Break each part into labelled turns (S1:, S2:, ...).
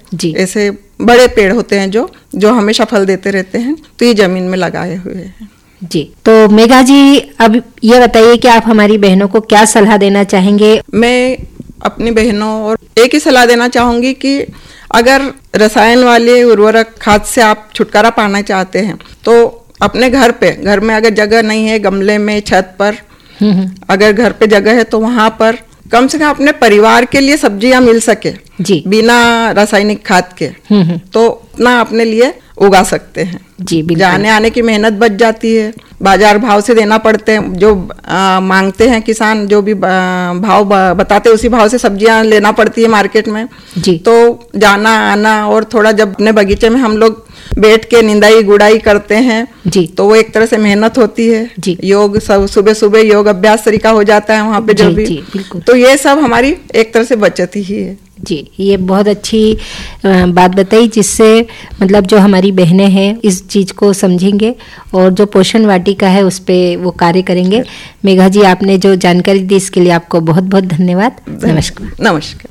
S1: जी।
S2: ऐसे बड़े पेड़ होते हैं जो हमेशा फल देते रहते हैं, तो ये जमीन में लगाए हुए हैं।
S1: जी, तो मेघा जी अब ये बताइए कि आप हमारी बहनों को क्या सलाह देना चाहेंगे?
S2: मैं अपनी बहनों और एक ही सलाह देना चाहूंगी कि अगर रसायन वाले उर्वरक खाद से आप छुटकारा पाना चाहते हैं तो अपने घर में अगर जगह नहीं है, गमले में, छत पर, अगर घर पे जगह है तो वहां पर कम से कम अपने परिवार के लिए सब्जियां मिल सके
S1: जी,
S2: बिना रासायनिक खाद के, तो उतना अपने लिए उगा सकते हैं।
S1: जी, बिल्कुल।
S2: जाने आने की मेहनत बच जाती है, बाजार भाव से देना पड़ते हैं, जो मांगते हैं किसान, जो भी भाव बताते हैं उसी भाव से सब्जियां लेना पड़ती है मार्केट में
S1: जी।
S2: तो जाना आना, और थोड़ा जब अपने बगीचे में हम लोग बैठ के निंदाई गुड़ाई करते हैं
S1: जी,
S2: तो वो एक तरह से मेहनत होती है
S1: जी।
S2: योग सब सुबह सुबह योग अभ्यास तरीका हो जाता है वहाँ पे जो भी, तो ये सब हमारी एक तरह से बचत ही है।
S1: जी, ये बहुत अच्छी बात बताई, जिससे मतलब जो हमारी बहनें हैं इस चीज़ को समझेंगे और जो पोषण वाटिका है उस पे वो कार्य करेंगे। मेघा जी, आपने जो जानकारी दी इसके लिए आपको बहुत बहुत धन्यवाद। नमस्कार।
S2: नमस्कार।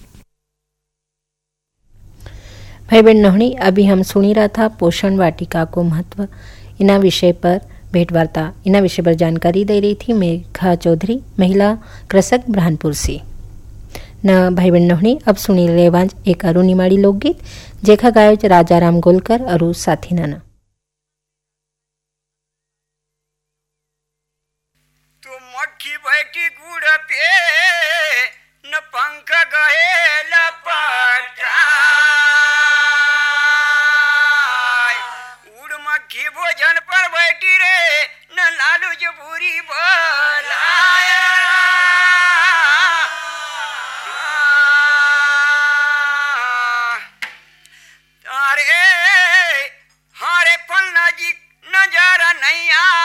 S1: भाई बहन नोहणी, अभी हम सुनी रहा था पोषण वाटिका को महत्व, इना विषय पर भेंटवार्ता, इना विषय पर जानकारी दे रही थी मेघा चौधरी, महिला कृषक ब्रह्मपुर से न। भाई बहन नोहणी, अब सुनी लेवांज एक अरु निमाड़ी लोकगीत जेखा गायो राजाराम गोलकर अरु साथी नाना।
S3: तो मक्खी बैठी गुड़ पे न पंख गए लपटा, उड़ मक्खी भोजन पर बैठी रे न लालू जो पूरी बोलाया। अरे हारे फलना जी नजारा नहीं आ